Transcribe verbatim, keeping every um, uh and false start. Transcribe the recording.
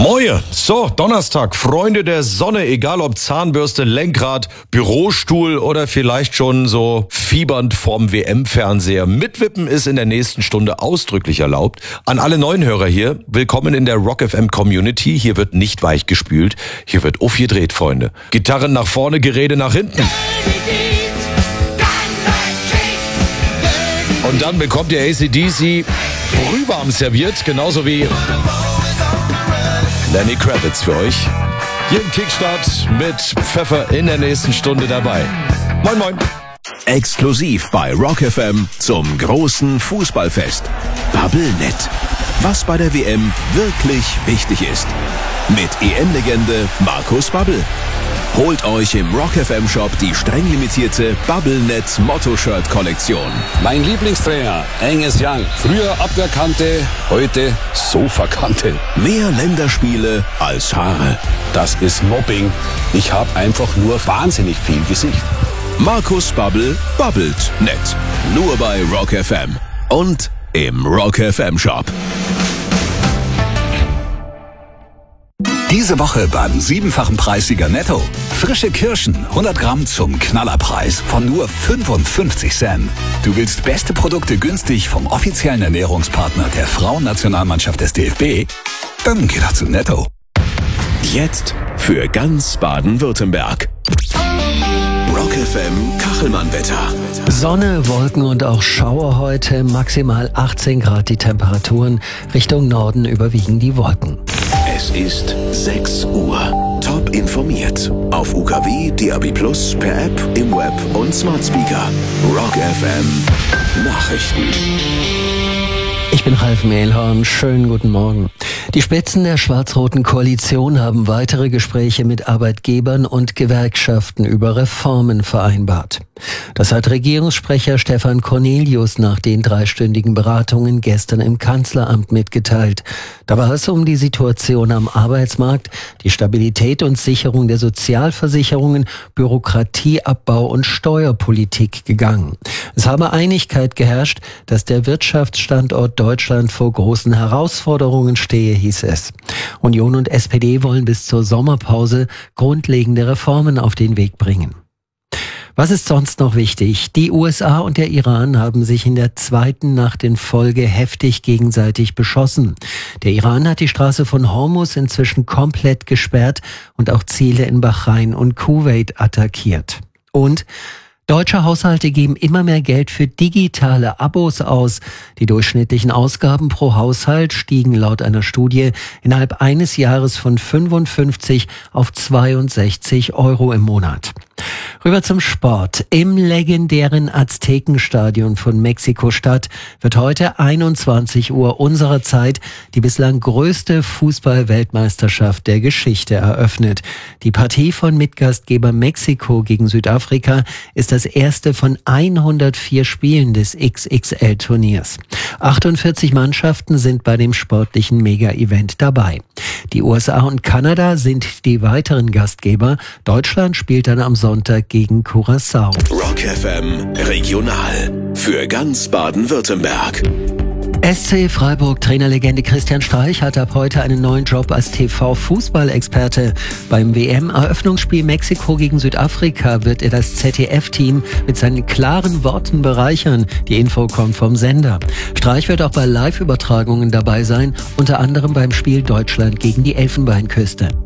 Moje, so, Donnerstag, Freunde der Sonne, egal ob Zahnbürste, Lenkrad, Bürostuhl oder vielleicht schon so fiebernd vorm W M-Fernseher. Mitwippen ist in der nächsten Stunde ausdrücklich erlaubt. An alle neuen Hörer hier, willkommen in der Rock F M Community. Hier wird nicht weich gespült, hier wird aufgedreht, Freunde. Gitarren nach vorne, Gerede nach hinten. Und dann bekommt ihr A C D C brühwarm serviert, genauso wie Lenny Kravitz für euch. Hier im Kickstart mit Pfeffer in der nächsten Stunde dabei. Moin, moin. Exklusiv bei Rock F M zum großen Fußballfest. Bubblenet. Was bei der W M wirklich wichtig ist. Mit E M-Legende Markus Babbel. Holt euch im Rock F M Shop die streng limitierte Bubblenet Motto-Shirt-Kollektion. Mein Lieblingstrainer, Angus Young. Früher Abwehrkante, heute Sofakante. Mehr Länderspiele als Haare. Das ist Mobbing. Ich habe einfach nur wahnsinnig viel Gesicht. Markus Babbel babbelt nett. Nur bei Rock F M. Und im Rock F M Shop. Diese Woche beim siebenfachen Preissieger Netto. Frische Kirschen, hundert Gramm zum Knallerpreis von nur fünfundfünfzig Cent. Du willst beste Produkte günstig vom offiziellen Ernährungspartner der Frauennationalmannschaft des D F B? Dann geh doch zu Netto. Jetzt für ganz Baden-Württemberg. Rock F M Kachelmann-Wetter. Sonne, Wolken und auch Schauer heute. Maximal achtzehn Grad die Temperaturen. Richtung Norden überwiegen die Wolken. Es ist sechs Uhr. Top informiert. Auf U K W, D A B Plus, per App, im Web und Smart Speaker. Rock F M Nachrichten. Ich bin Ralf Mehlhorn. Schönen guten Morgen. Die Spitzen der schwarz-roten Koalition haben weitere Gespräche mit Arbeitgebern und Gewerkschaften über Reformen vereinbart. Das hat Regierungssprecher Stefan Cornelius nach den dreistündigen Beratungen gestern im Kanzleramt mitgeteilt. Da war es um die Situation am Arbeitsmarkt, die Stabilität und Sicherung der Sozialversicherungen, Bürokratieabbau und Steuerpolitik gegangen. Es habe Einigkeit geherrscht, dass der Wirtschaftsstandort Deutschland vor großen Herausforderungen stehe, hieß es. Union und S P D wollen bis zur Sommerpause grundlegende Reformen auf den Weg bringen. Was ist sonst noch wichtig? Die U S A und der Iran haben sich in der zweiten Nacht in Folge heftig gegenseitig beschossen. Der Iran hat die Straße von Hormuz inzwischen komplett gesperrt und auch Ziele in Bahrain und Kuwait attackiert. Und deutsche Haushalte geben immer mehr Geld für digitale Abos aus. Die durchschnittlichen Ausgaben pro Haushalt stiegen laut einer Studie innerhalb eines Jahres von fünfundfünfzig auf zweiundsechzig Euro im Monat. Rüber zum Sport. Im legendären Aztekenstadion von Mexiko-Stadt wird heute einundzwanzig Uhr unserer Zeit die bislang größte Fußball-Weltmeisterschaft der Geschichte eröffnet. Die Partie von Mitgastgeber Mexiko gegen Südafrika ist das erste von hundertvier Spielen des X X L-Turniers. achtundvierzig Mannschaften sind bei dem sportlichen Mega-Event dabei. Die U S A und Kanada sind die weiteren Gastgeber. Deutschland spielt dann am Sonntag gegen Curaçao. Rock F M Regional für ganz Baden-Württemberg. S C Freiburg Trainerlegende Christian Streich hat ab heute einen neuen Job als T V-Fußballexperte. Beim W M-Eröffnungsspiel Mexiko gegen Südafrika wird er das Z D F-Team mit seinen klaren Worten bereichern. Die Info kommt vom Sender. Streich wird auch bei Live-Übertragungen dabei sein, unter anderem beim Spiel Deutschland gegen die Elfenbeinküste.